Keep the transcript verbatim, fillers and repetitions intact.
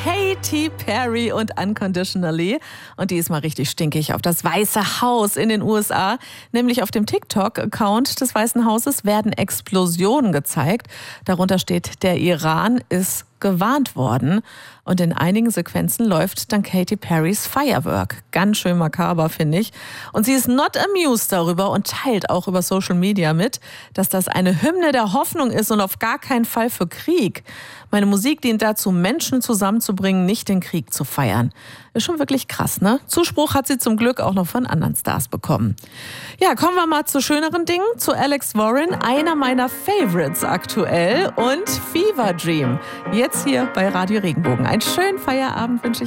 Katy Perry und Unconditionally. Und die ist mal richtig stinkig auf das Weiße Haus in den U S A. Nämlich auf dem TikTok-Account des Weißen Hauses werden Explosionen gezeigt. Darunter steht, der Iran ist gewarnt worden. Und in einigen Sequenzen läuft dann Katy Perrys Firework. Ganz schön makaber, finde ich. Und sie ist not amused darüber und teilt auch über Social Media mit, dass das eine Hymne der Hoffnung ist und auf gar keinen Fall für Krieg. Meine Musik dient dazu, Menschen zusammenzubringen, nicht den Krieg zu feiern. Ist schon wirklich krass, ne? Zuspruch hat sie zum Glück auch noch von anderen Stars bekommen. Ja, kommen wir mal zu schöneren Dingen. Zu Alex Warren, einer meiner Favorites aktuell, und Fever Dream. Jetzt hier bei Radio Regenbogen. Einen schönen Feierabend wünsche ich.